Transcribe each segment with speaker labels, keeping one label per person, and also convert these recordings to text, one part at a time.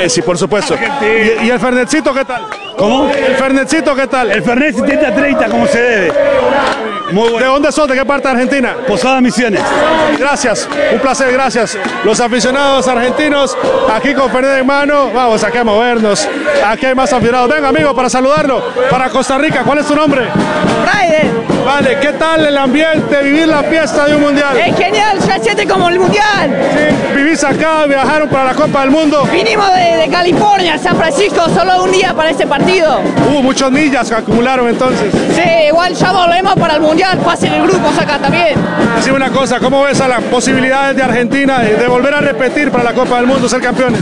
Speaker 1: Messi, por supuesto. ¿Y el Fernetcito qué tal?
Speaker 2: ¿Cómo?
Speaker 1: ¿El Fernetcito qué tal?
Speaker 2: El Fernet 70-30 como se debe. Muy bueno.
Speaker 1: ¿De dónde sos? ¿De qué parte de Argentina?
Speaker 2: Posada Misiones.
Speaker 1: Gracias, un placer, gracias. Los aficionados argentinos, aquí con Fernet en mano, vamos aquí a movernos. Aquí hay más aficionados. Venga, amigo, para saludarlo. Para Costa Rica, ¿cuál es tu nombre?
Speaker 3: Friday.
Speaker 1: Vale, ¿qué tal el ambiente, vivir la fiesta de un mundial?
Speaker 3: Es genial, se siente como el mundial.
Speaker 1: Sí, vivís acá, viajaron para la Copa del Mundo.
Speaker 3: Vinimos de California, San Francisco, solo un día para este partido.
Speaker 1: Muchas millas que acumularon entonces.
Speaker 3: Sí, igual ya volvemos para el mundial, pasen el grupo acá también.
Speaker 1: Decime una cosa, ¿cómo ves a las posibilidades de Argentina de volver a repetir para la Copa del Mundo, ser campeones?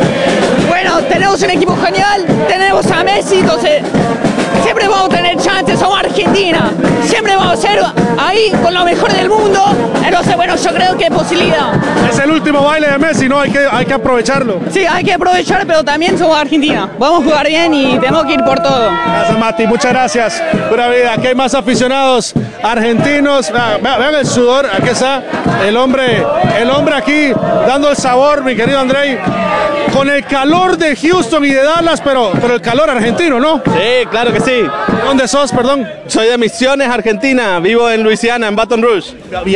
Speaker 3: Bueno, tenemos un equipo genial, tenemos a Messi, entonces siempre vamos a tener chances, somos Argentina, siempre vamos a ser ahí con lo mejor del mundo, entonces bueno, yo creo que hay posibilidad.
Speaker 1: Es el último baile de Messi, ¿no? Hay que aprovecharlo.
Speaker 3: Sí, hay que aprovechar, pero también somos Argentina, vamos a jugar bien y tenemos que ir por todo.
Speaker 1: Gracias, Mati, muchas gracias. Pura vida, aquí hay más aficionados argentinos. Vean el sudor, aquí está el hombre aquí dando el sabor, mi querido Andrei. Con el calor de Houston y de Dallas, pero el calor argentino, ¿no?
Speaker 4: Sí, claro que sí.
Speaker 1: ¿Dónde sos, perdón?
Speaker 4: Soy de Misiones, Argentina. Vivo en Luisiana, en Baton Rouge.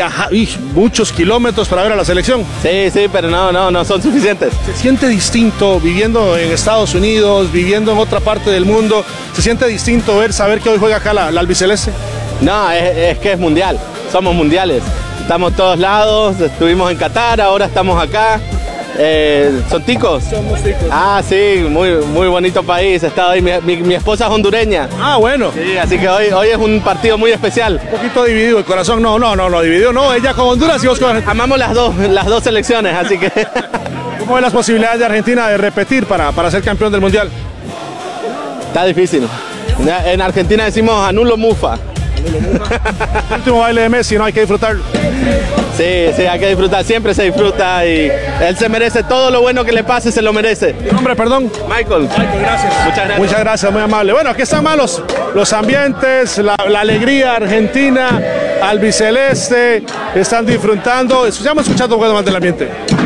Speaker 1: Muchos kilómetros para ver a la selección.
Speaker 4: Sí, pero no son suficientes.
Speaker 1: ¿Se siente distinto viviendo en Estados Unidos, viviendo en otra parte del mundo? ¿Se siente distinto saber que hoy juega acá la albiceleste?
Speaker 4: No, es que es mundial. Somos mundiales. Estamos todos lados. Estuvimos en Qatar, ahora estamos acá. ¿Son ticos?
Speaker 1: Somos ticos.
Speaker 4: Ah, sí, muy bonito país. He estado ahí. Mi esposa es hondureña.
Speaker 1: Ah, bueno.
Speaker 4: Sí, así que hoy es un partido muy especial.
Speaker 1: Un poquito dividido el corazón. No, dividido no. Ella con Honduras y vos con Argentina.
Speaker 4: Amamos las dos selecciones, así que...
Speaker 1: ¿Cómo ves las posibilidades de Argentina de repetir para ser campeón del mundial?
Speaker 4: Está difícil. En Argentina decimos anulo mufa.
Speaker 1: El último baile de Messi, ¿no? Hay que disfrutarlo.
Speaker 4: Sí, hay que disfrutar, siempre se disfruta y él se merece todo lo bueno que le pase, se lo merece.
Speaker 1: ¿Tu nombre, perdón?
Speaker 4: Michael,
Speaker 1: gracias.
Speaker 4: Muchas gracias.
Speaker 1: Muchas gracias, muy amable. Bueno, aquí están malos los ambientes, la alegría argentina, albiceleste, están disfrutando. Estamos escuchando un poco más del ambiente.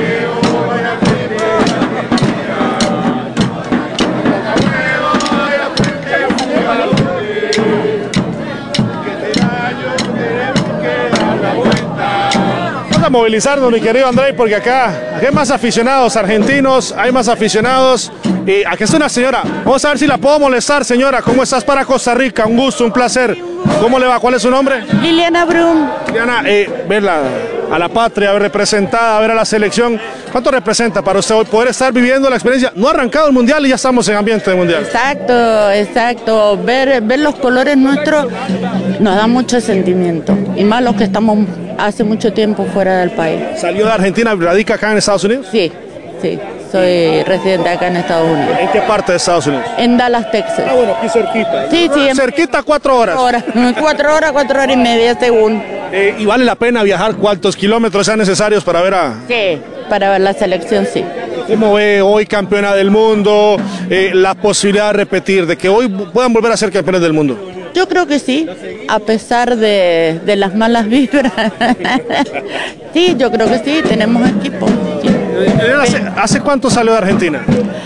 Speaker 1: Movilizarnos, mi querido Andrei, porque acá hay más aficionados argentinos, hay más aficionados. Y aquí está una señora, vamos a ver si la puedo molestar, señora. ¿Cómo estás para Costa Rica? Un gusto, un placer. ¿Cómo le va? ¿Cuál es su nombre?
Speaker 5: Liliana Brum.
Speaker 1: Liliana, verla a la patria, ver representada, ver a la selección. ¿Cuánto representa para usted hoy poder estar viviendo la experiencia? No ha arrancado el mundial y ya estamos en ambiente de mundial.
Speaker 5: Exacto. Ver los colores nuestros nos da mucho sentimiento. Y más los que estamos hace mucho tiempo fuera del país.
Speaker 1: ¿Salió de Argentina, radica acá en Estados Unidos?
Speaker 5: Sí. Soy residente acá en Estados Unidos.
Speaker 1: ¿En qué parte de Estados Unidos?
Speaker 5: En Dallas, Texas.
Speaker 1: Ah, bueno, aquí cerquita.
Speaker 5: Sí.
Speaker 1: Cerquita, 4 horas.
Speaker 5: 4 horas y media según.
Speaker 1: ¿Y vale la pena viajar cuántos kilómetros sean necesarios para ver a...?
Speaker 5: Sí, para ver la selección, sí.
Speaker 1: ¿Cómo ve hoy campeona del mundo, la posibilidad de repetir, de que hoy puedan volver a ser campeones del mundo?
Speaker 5: Yo creo que sí, a pesar de las malas vibras. Sí, yo creo que sí, tenemos equipo. Sí.
Speaker 1: ¿Hace cuánto salió de Argentina?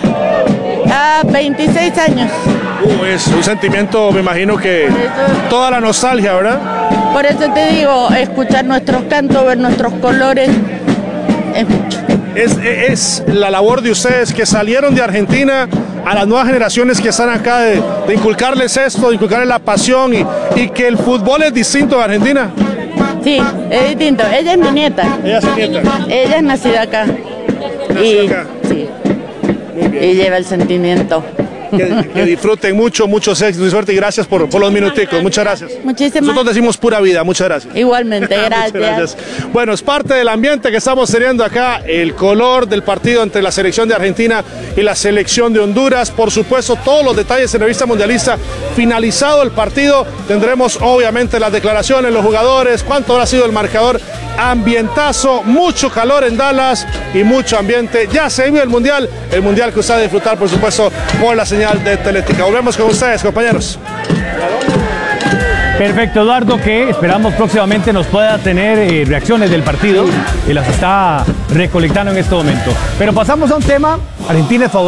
Speaker 5: 26 años.
Speaker 1: Es un sentimiento, me imagino que toda la nostalgia, ¿verdad?
Speaker 5: Por eso te digo, escuchar nuestros cantos, ver nuestros colores, es mucho.
Speaker 1: Es la labor de ustedes que salieron de Argentina a las nuevas generaciones que están acá de inculcarles esto, de inculcarles la pasión y que el fútbol es distinto de Argentina.
Speaker 5: Sí, es distinto. Ella es mi nieta.
Speaker 1: Ella es su nieta.
Speaker 5: Ella es nacida acá. Sí. Y lleva el sentimiento.
Speaker 1: Que disfruten muchos éxitos y suerte y gracias por los minuticos. Muchas gracias.
Speaker 5: Muchísimas.
Speaker 1: Nosotros decimos pura vida. Muchas gracias.
Speaker 5: Igualmente, gracias.
Speaker 1: Gracias. Bueno, es parte del ambiente que estamos teniendo acá, el color del partido entre la selección de Argentina y la selección de Honduras. Por supuesto, todos los detalles en Revista Mundialista. Finalizado el partido, tendremos obviamente las declaraciones, los jugadores, cuánto habrá sido el marcador. Ambientazo, mucho calor en Dallas y mucho ambiente. Ya se vive el mundial que usted va a disfrutar, por supuesto, por la señal de Teletica. Volvemos con ustedes, compañeros.
Speaker 6: Perfecto, Eduardo, que esperamos próximamente nos pueda tener reacciones del partido y las está recolectando en este momento. Pero pasamos a un tema, Argentina es favorito.